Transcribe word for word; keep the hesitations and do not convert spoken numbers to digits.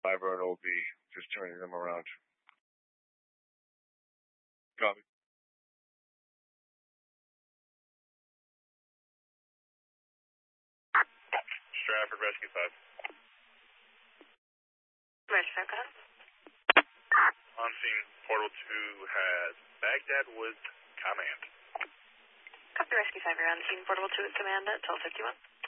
Fiber and O B, just turning them around. Copy. Stratford, Rescue five. Rescue five, go ahead. On scene, Portal two has Baghdad Woods Command. Copy, Rescue five, you're on scene. Portable two with command at twelve fifty-one.